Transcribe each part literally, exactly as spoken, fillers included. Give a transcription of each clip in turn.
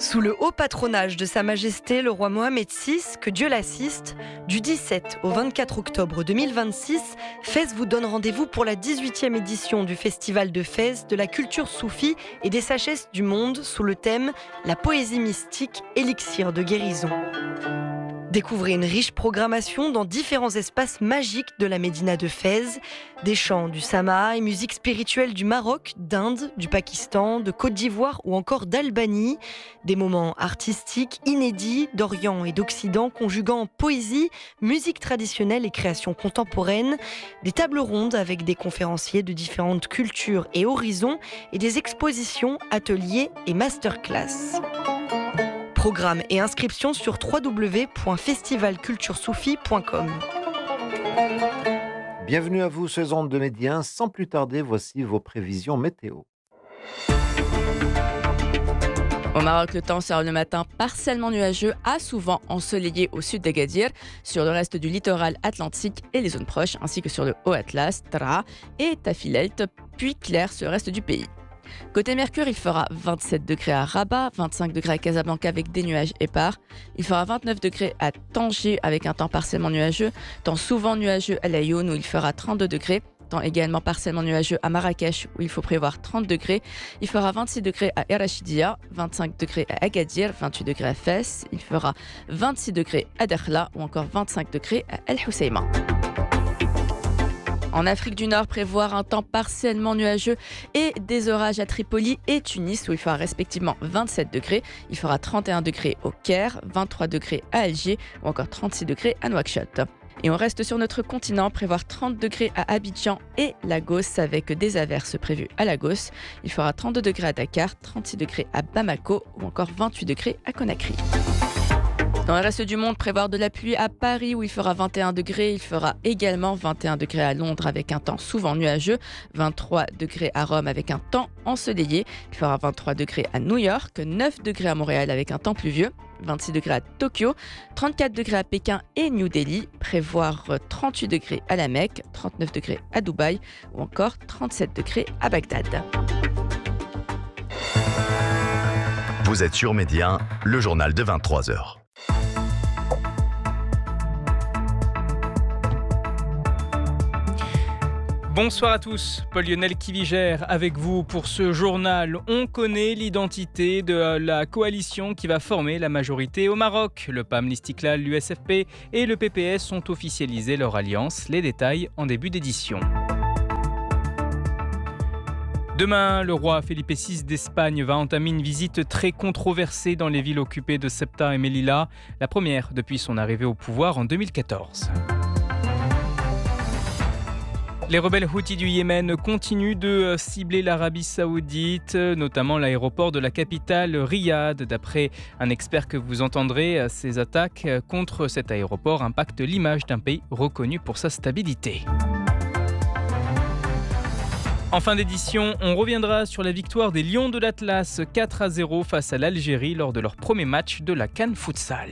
Sous le haut patronage de Sa Majesté le roi Mohamed six, que Dieu l'assiste, du dix-sept au vingt-quatre octobre deux mille vingt-six, Fès vous donne rendez-vous pour la dix-huitième édition du Festival de Fès, de la culture soufie et des sagesses du monde sous le thème « La poésie mystique, élixir de guérison ». Découvrez une riche programmation dans différents espaces magiques de la Médina de Fès, des chants du Samaha et musique spirituelle du Maroc, d'Inde, du Pakistan, de Côte d'Ivoire ou encore d'Albanie, des moments artistiques inédits d'Orient et d'Occident conjuguant poésie, musique traditionnelle et création contemporaine, des tables rondes avec des conférenciers de différentes cultures et horizons et des expositions, ateliers et masterclass. Programme et inscription sur w w w point festival culture soufie point com. Bienvenue à vous sur les ondes de Médien. Sans plus tarder, voici vos prévisions météo. Au Maroc, le temps sera le matin partiellement nuageux à souvent ensoleillé au sud d'Agadir, sur le reste du littoral atlantique et les zones proches, ainsi que sur le Haut Atlas, Tra et Tafilelt, puis clair sur le reste du pays. Côté Mercure, il fera vingt-sept degrés à Rabat, vingt-cinq degrés à Casablanca avec des nuages épars. Il fera vingt-neuf degrés à Tanger avec un temps partiellement nuageux, temps souvent nuageux à Laayoune où il fera trente-deux degrés. Temps également partiellement nuageux à Marrakech où il faut prévoir trente degrés. Il fera vingt-six degrés à El Rachidia, vingt-cinq degrés à Agadir, vingt-huit degrés à Fès. Il fera vingt-six degrés à Dakhla ou encore vingt-cinq degrés à El Hoceima. En Afrique du Nord, prévoir un temps partiellement nuageux et des orages à Tripoli et Tunis où il fera respectivement vingt-sept degrés. Il fera trente et un degrés au Caire, vingt-trois degrés à Alger ou encore trente-six degrés à Nouakchott. Et on reste sur notre continent, prévoir trente degrés à Abidjan et Lagos avec des averses prévues à Lagos. Il fera trente-deux degrés à Dakar, trente-six degrés à Bamako ou encore vingt-huit degrés à Conakry. Dans le reste du monde, prévoir de la pluie à Paris où il fera vingt et un degrés. Il fera également vingt et un degrés à Londres avec un temps souvent nuageux. vingt-trois degrés à Rome avec un temps ensoleillé. Il fera vingt-trois degrés à New York, neuf degrés à Montréal avec un temps pluvieux. vingt-six degrés à Tokyo, trente-quatre degrés à Pékin et New Delhi. Prévoir trente-huit degrés à la Mecque, trente-neuf degrés à Dubaï ou encore trente-sept degrés à Bagdad. Vous êtes sur Médien, le journal de vingt-trois heures. Bonsoir à tous, Paul Lionel Kivigère avec vous pour ce journal. On connaît l'identité de la coalition qui va former la majorité au Maroc. Le P A M, l'Istiklal, l'U S F P et le P P S ont officialisé leur alliance. Les détails en début d'édition. Demain, le roi Felipe six d'Espagne va entamer une visite très controversée dans les villes occupées de Ceuta et Melilla, la première depuis son arrivée au pouvoir en deux mille quatorze. Les rebelles Houthis du Yémen continuent de cibler l'Arabie Saoudite, notamment l'aéroport de la capitale Riyad. D'après un expert que vous entendrez, ces attaques contre cet aéroport impactent l'image d'un pays reconnu pour sa stabilité. En fin d'édition, on reviendra sur la victoire des Lions de l'Atlas quatre à zéro face à l'Algérie lors de leur premier match de la CAN Futsal.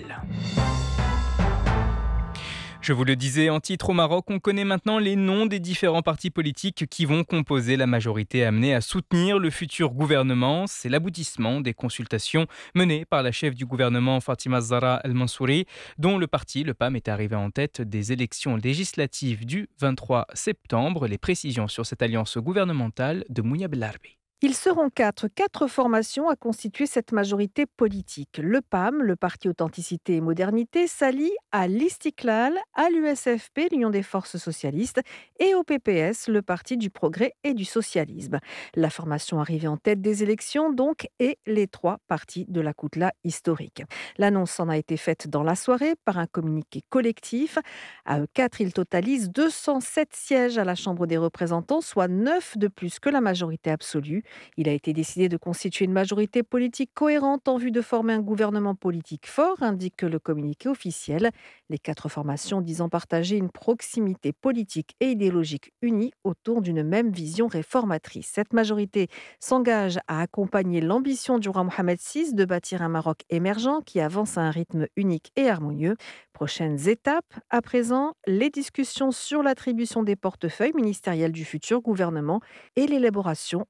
Je vous le disais en titre, au Maroc, on connaît maintenant les noms des différents partis politiques qui vont composer la majorité amenée à soutenir le futur gouvernement. C'est l'aboutissement des consultations menées par la chef du gouvernement Fatima Zahra El-Mansouri, dont le parti, le P A M, est arrivé en tête des élections législatives du vingt-trois septembre. Les précisions sur cette alliance gouvernementale de Mounia Belarbi. Ils seront quatre, quatre formations à constituer cette majorité politique. Le P A M, le Parti Authenticité et Modernité, s'allie à l'Istiklal, à l'U S F P, l'Union des forces socialistes, et au P P S, le Parti du progrès et du socialisme. La formation arrivée en tête des élections, donc, et les trois partis de la Koutla historique. L'annonce en a été faite dans la soirée par un communiqué collectif. À eux quatre, ils totalisent deux cent sept sièges à la Chambre des représentants, soit neuf de plus que la majorité absolue. Il a été décidé de constituer une majorité politique cohérente en vue de former un gouvernement politique fort, indique le communiqué officiel. Les quatre formations disant partager une proximité politique et idéologique unie autour d'une même vision réformatrice. Cette majorité s'engage à accompagner l'ambition du roi Mohamed six de bâtir un Maroc émergent qui avance à un rythme unique et harmonieux. Prochaines étapes, à présent, les discussions sur l'attribution des portefeuilles ministériels du futur gouvernement et l'élaboration du programme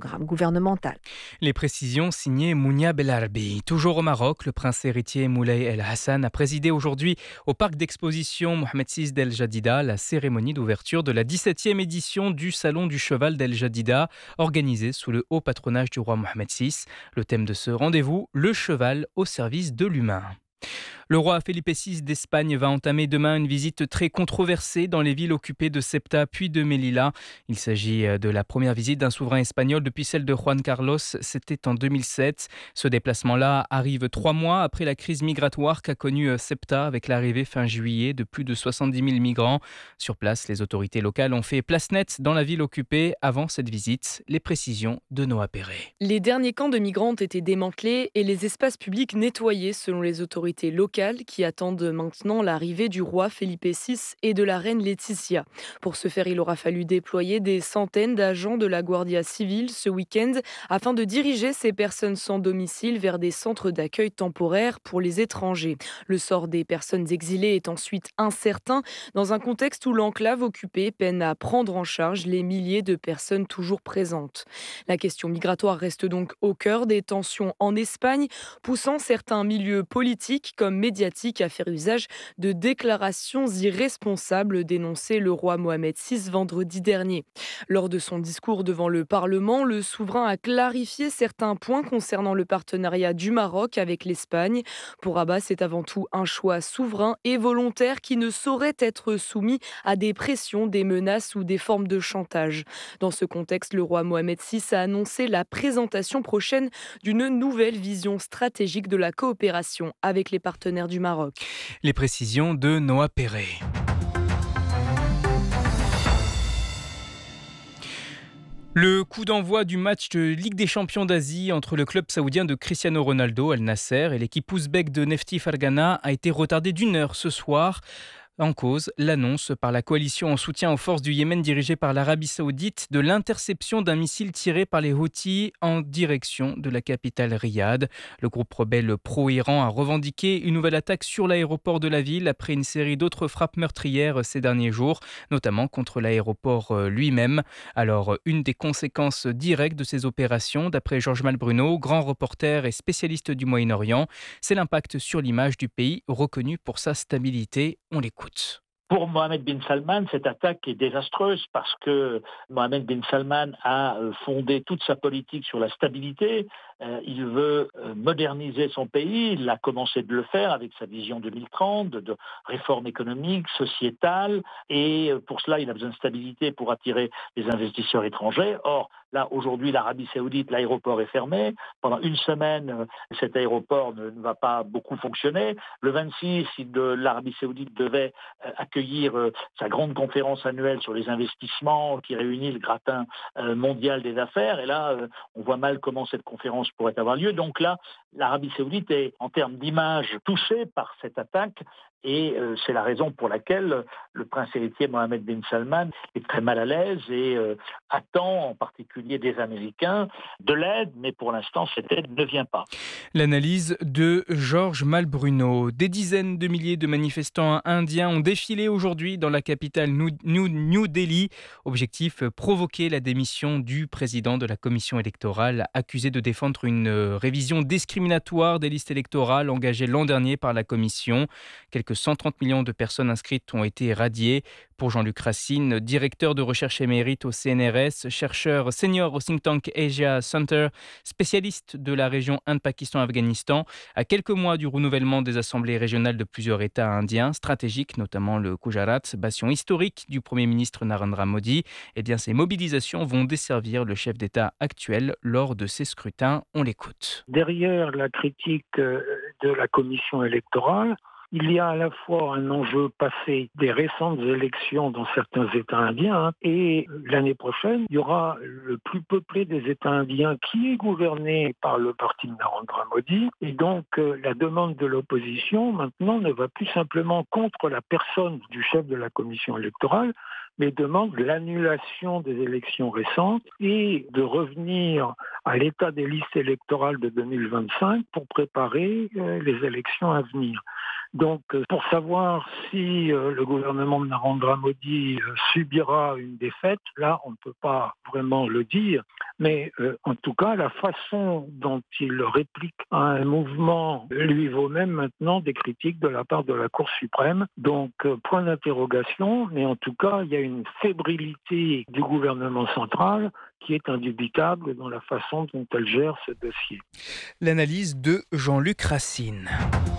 programme gouvernemental. Les précisions signées Mounia Belarbi. Toujours au Maroc, le prince héritier Moulay El Hassan a présidé aujourd'hui au parc d'exposition Mohamed six d'El Jadida la cérémonie d'ouverture de la dix-septième édition du Salon du Cheval d'El Jadida, organisée sous le haut patronage du roi Mohamed six. Le thème de ce rendez-vous, le cheval au service de l'humain. Le roi Felipe six d'Espagne va entamer demain une visite très controversée dans les villes occupées de Ceuta puis de Melilla. Il s'agit de la première visite d'un souverain espagnol depuis celle de Juan Carlos, c'était en deux mille sept. Ce déplacement-là arrive trois mois après la crise migratoire qu'a connue Ceuta avec l'arrivée fin juillet de plus de soixante-dix mille migrants. Sur place, les autorités locales ont fait place nette dans la ville occupée avant cette visite. Les précisions de Noah Perret. Les derniers camps de migrants ont été démantelés et les espaces publics nettoyés selon les autorités locales qui attendent maintenant l'arrivée du roi Felipe six et de la reine Laetitia. Pour ce faire, il aura fallu déployer des centaines d'agents de la Guardia Civile ce week-end afin de diriger ces personnes sans domicile vers des centres d'accueil temporaires pour les étrangers. Le sort des personnes exilées est ensuite incertain dans un contexte où l'enclave occupée peine à prendre en charge les milliers de personnes toujours présentes. La question migratoire reste donc au cœur des tensions en Espagne, poussant certains milieux politiques comme médiatiques à faire usage de déclarations irresponsables, dénonçait le roi Mohamed six vendredi dernier. Lors de son discours devant le Parlement, le souverain a clarifié certains points concernant le partenariat du Maroc avec l'Espagne. Pour Rabat, c'est avant tout un choix souverain et volontaire qui ne saurait être soumis à des pressions, des menaces ou des formes de chantage. Dans ce contexte, le roi Mohamed six a annoncé la présentation prochaine d'une nouvelle vision stratégique de la coopération avec les partenaires du Maroc. Les précisions de Noah Perret. Le coup d'envoi du match de Ligue des champions d'Asie entre le club saoudien de Cristiano Ronaldo, Al Nasser, et l'équipe ouzbek de Nefti Fergana a été retardé d'une heure ce soir. En cause, l'annonce par la coalition en soutien aux forces du Yémen dirigée par l'Arabie Saoudite de l'interception d'un missile tiré par les Houthis en direction de la capitale Riyad. Le groupe rebelle pro-Iran a revendiqué une nouvelle attaque sur l'aéroport de la ville après une série d'autres frappes meurtrières ces derniers jours, notamment contre l'aéroport lui-même. Alors, une des conséquences directes de ces opérations, d'après Georges Malbruno, grand reporter et spécialiste du Moyen-Orient, c'est l'impact sur l'image du pays reconnu pour sa stabilité. On l'écoute. Pour Mohamed bin Salman, cette attaque est désastreuse parce que Mohamed bin Salman a fondé toute sa politique sur la stabilité. Il veut moderniser son pays. Il a commencé de le faire avec sa vision deux mille trente, de réforme économique, sociétale. Et pour cela, il a besoin de stabilité pour attirer les investisseurs étrangers. Or, là, aujourd'hui, l'Arabie Saoudite, l'aéroport est fermé. Pendant une semaine, cet aéroport ne, ne va pas beaucoup fonctionner. Le vingt-six, l'Arabie Saoudite devait accueillir sa grande conférence annuelle sur les investissements qui réunit le gratin mondial des affaires. Et là, on voit mal comment cette conférence pourrait avoir lieu. Donc là, l'Arabie Saoudite est, en termes d'image, touchée par cette attaque. Et euh, c'est la raison pour laquelle le prince héritier Mohamed bin Salman est très mal à l'aise et euh, attend en particulier des Américains de l'aide, mais pour l'instant cette aide ne vient pas. L'analyse de Georges Malbruno. Des dizaines de milliers de manifestants indiens ont défilé aujourd'hui dans la capitale New, New, New Delhi. Objectif, provoquer la démission du président de la commission électorale, accusé de défendre une révision discriminatoire des listes électorales engagée l'an dernier par la commission. Quelques cent trente millions de personnes inscrites ont été radiées. Pour Jean-Luc Racine, directeur de recherche émérite au C N R S, chercheur senior au think tank Asia Center, spécialiste de la région Inde-Pakistan-Afghanistan, à quelques mois du renouvellement des assemblées régionales de plusieurs États indiens, stratégiques, notamment le Gujarat, bastion historique du Premier ministre Narendra Modi, eh bien ces mobilisations vont desservir le chef d'État actuel lors de ces scrutins. On l'écoute. Derrière la critique de la commission électorale, il y a à la fois un enjeu passé des récentes élections dans certains États indiens, hein, et l'année prochaine, il y aura le plus peuplé des États indiens qui est gouverné par le parti de Narendra Modi. Et donc, euh, la demande de l'opposition, maintenant, ne va plus simplement contre la personne du chef de la commission électorale, mais demande l'annulation des élections récentes et de revenir à l'état des listes électorales de deux mille vingt-cinq pour préparer euh, les élections à venir. Donc, pour savoir si euh, le gouvernement de Narendra Modi euh, subira une défaite, là, on ne peut pas vraiment le dire. Mais euh, en tout cas, la façon dont il réplique à un mouvement lui vaut même maintenant des critiques de la part de la Cour suprême. Donc, euh, point d'interrogation, mais en tout cas, il y a une fébrilité du gouvernement central qui est indubitable dans la façon dont elle gère ce dossier. L'analyse de Jean-Luc Racine.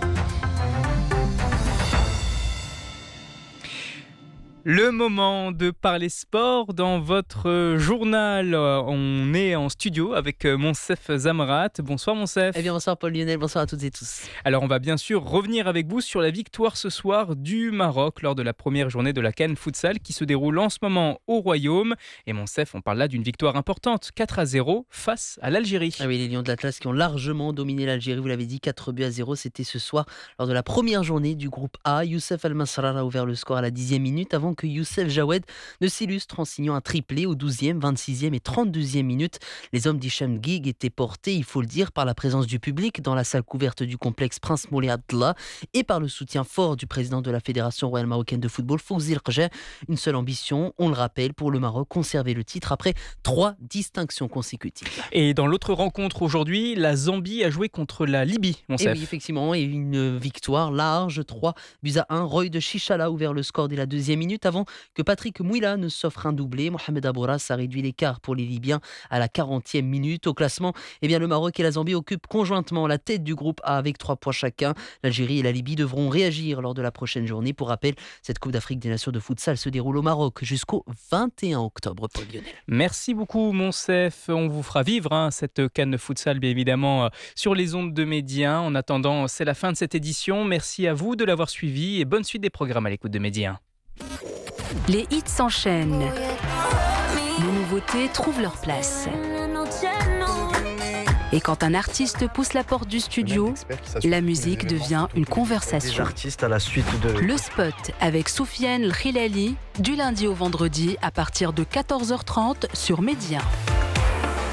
Le moment de parler sport dans votre journal. On est en studio avec Monsef Zamrat. Bonsoir Monsef. Eh bien bonsoir Paul Lionel, bonsoir à toutes et tous. Alors on va bien sûr revenir avec vous sur la victoire ce soir du Maroc lors de la première journée de la CAN Futsal qui se déroule en ce moment au Royaume. Et Monsef, on parle là d'une victoire importante, quatre à zéro face à l'Algérie. Ah oui, les Lions de l'Atlas qui ont largement dominé l'Algérie, vous l'avez dit, quatre buts à zéro. C'était ce soir lors de la première journée du groupe A. Youssef Al-Masrar a ouvert le score à la dixième minute avant que Youssef Jawed ne s'illustre en signant un triplé aux douzième, vingt-sixième et trente-deuxième minutes. Les hommes d'Hicham Guig étaient portés, il faut le dire, par la présence du public dans la salle couverte du complexe Prince Moulay Abdallah et par le soutien fort du président de la Fédération royale marocaine de football, Fawzi El Khaja. Une seule ambition, on le rappelle, pour le Maroc, conserver le titre après trois distinctions consécutives. Et dans l'autre rencontre aujourd'hui, la Zambie a joué contre la Libye, Monsef. Et oui, effectivement, et une victoire large, trois buts à un. Roy de Chichala a ouvert le score dès la deuxième minute avant que Patrick Mouila ne s'offre un doublé. Mohamed Abouras a réduit l'écart pour les Libyens à la quarantième minute. Au classement, eh bien, le Maroc et la Zambie occupent conjointement la tête du groupe A avec trois points chacun. L'Algérie et la Libye devront réagir lors de la prochaine journée. Pour rappel, cette Coupe d'Afrique des Nations de futsal se déroule au Maroc jusqu'au vingt et un octobre. Paul Lionel. Merci beaucoup Monsef. On vous fera vivre hein, cette CAN Futsal bien évidemment euh, sur les ondes de Média. En attendant, c'est la fin de cette édition. Merci à vous de l'avoir suivi et bonne suite des programmes à l'écoute de Média. Les hits s'enchaînent. Les nouveautés trouvent leur place. Et quand un artiste pousse la porte du studio, la musique devient une conversation. À la suite de... Le spot avec Soufiane El Khilali, du lundi au vendredi à partir de quatorze heures trente sur Média.